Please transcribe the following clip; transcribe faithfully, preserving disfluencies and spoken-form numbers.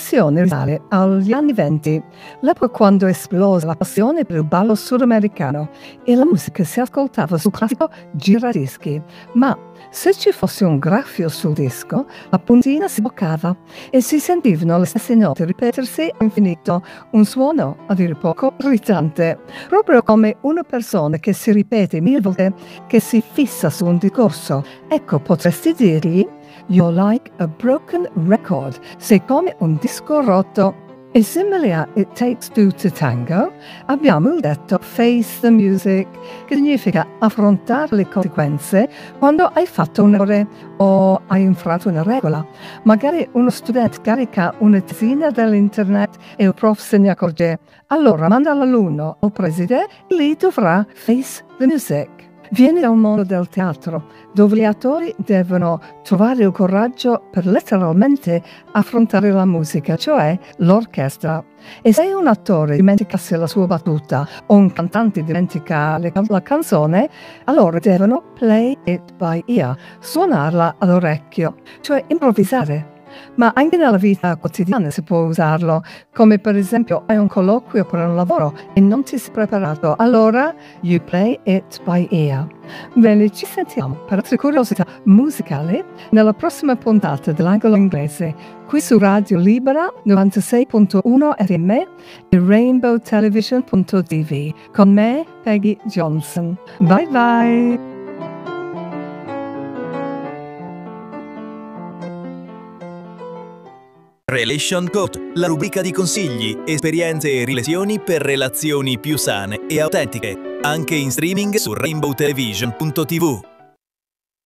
passione risale agli anni venti, l'epoca quando esplose la passione per il ballo sudamericano e la musica si ascoltava sul classico giradischi. Ma se ci fosse un graffio sul disco, la puntina si bloccava e si sentivano le stesse note ripetersi all'infinito, un suono a dir poco irritante, proprio come una persona che si ripete mille volte, che si fissa su un discorso. Ecco, potresti dirgli: "You're like a broken record", sei come un disco rotto. E simile a It Takes Two to Tango, abbiamo il detto face the music, che significa affrontare le conseguenze quando hai fatto un errore o hai infranto una regola. Magari uno studente carica una tesina dall'internet e il prof se ne accorge. Allora manda l'alunno al preside e lì dovrà face the music. Viene dal mondo del teatro, dove gli attori devono trovare il coraggio per letteralmente affrontare la musica, cioè l'orchestra. E se un attore dimenticasse la sua battuta o un cantante dimentica la canzone, allora devono play it by ear, suonarla all'orecchio, cioè improvvisare. Ma anche nella vita quotidiana si può usarlo, come per esempio hai un colloquio per un lavoro e non ti sei preparato, allora you play it by ear. Bene, ci sentiamo per altre curiosità musicali nella prossima puntata dell'Angolo Inglese, qui su Radio Libera novantasei punto uno F M e rainbow television punto t v con me, Peggy Johnson. Bye bye! Relation Coach, la rubrica di consigli, esperienze e riflessioni per relazioni più sane e autentiche, anche in streaming su rainbow television punto t v.